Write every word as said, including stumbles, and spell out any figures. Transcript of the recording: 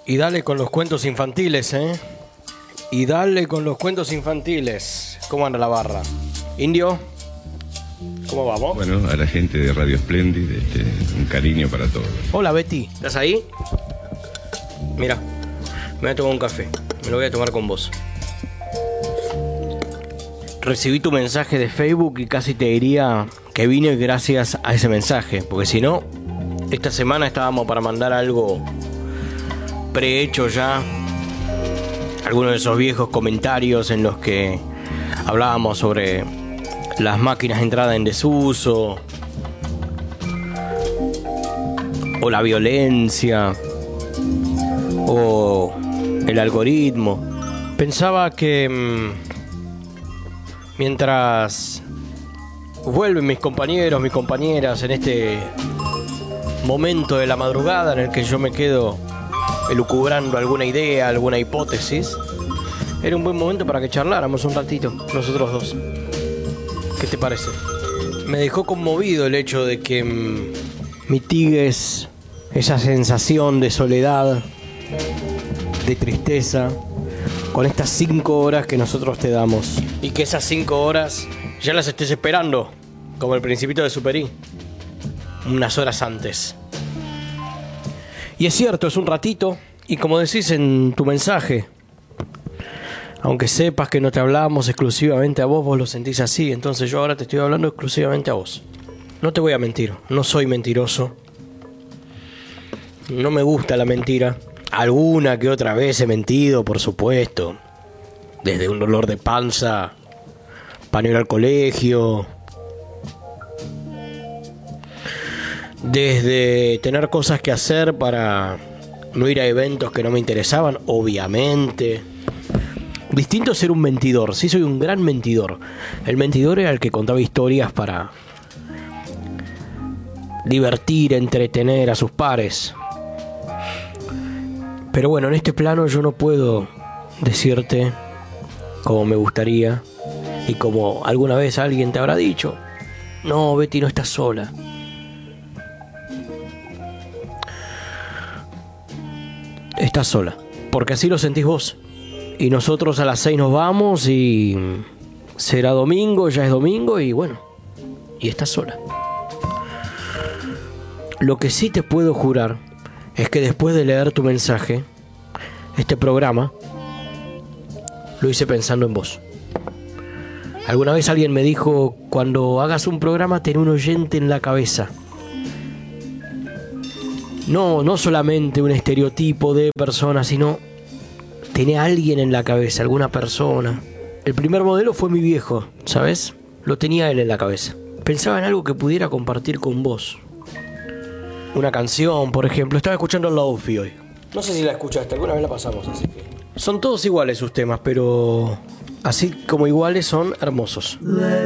Y dale con los cuentos infantiles, ¿eh? Y dale con los cuentos infantiles. ¿Cómo anda la barra? Indio, ¿cómo vamos? Bueno, a la gente de Radio Splendid, este, un cariño para todos. Hola Betty, ¿estás ahí? Mira, me voy a tomar un café. Me lo voy a tomar con vos. Recibí tu mensaje de Facebook y casi te diría que vine gracias a ese mensaje. Porque si no, esta semana estábamos para mandar algo prehecho ya. Algunos de esos viejos comentarios en los que hablábamos sobre las máquinas entradas en desuso o la violencia o el algoritmo. Pensaba que mmm, mientras vuelven mis compañeros, mis compañeras en este momento de la madrugada en el que yo me quedo elucubrando alguna idea, alguna hipótesis, era un buen momento para que charláramos un ratito, nosotros dos. ¿Qué te parece? Me dejó conmovido el hecho de que mmm, mitigues esa sensación de soledad, de tristeza, con estas cinco horas que nosotros te damos. Y que esas cinco horas ya las estés esperando, como el Principito de Super I, unas horas antes. Y es cierto, es un ratito, y como decís en tu mensaje, aunque sepas que no te hablamos exclusivamente a vos, vos lo sentís así, entonces yo ahora te estoy hablando exclusivamente a vos. No te voy a mentir, no soy mentiroso. No me gusta la mentira. Alguna que otra vez he mentido, por supuesto. Desde un dolor de panza para ir al colegio, desde tener cosas que hacer para no ir a eventos que no me interesaban, obviamente. Distinto es ser un mentidor. Sí, soy un gran mentidor. El mentidor era el que contaba historias para divertir, entretener a sus pares. Pero bueno, en este plano yo no puedo decirte como me gustaría y como alguna vez alguien te habrá dicho: no, Betty, no estás sola. Estás sola, porque así lo sentís vos. Y nosotros a las seis nos vamos y será domingo, ya es domingo y bueno, y estás sola. Lo que sí te puedo jurar es que después de leer tu mensaje, este programa lo hice pensando en vos. Alguna vez alguien me dijo: cuando hagas un programa, ten un oyente en la cabeza. No, no solamente un estereotipo de persona, sino tener a alguien en la cabeza, alguna persona. El primer modelo fue mi viejo, ¿sabes? Lo tenía él en la cabeza. Pensaba en algo que pudiera compartir con vos. Una canción, por ejemplo. Estaba escuchando Lofi hoy. No sé si la escuchaste, alguna vez la pasamos, así que... Son todos iguales sus temas, pero así como iguales son hermosos.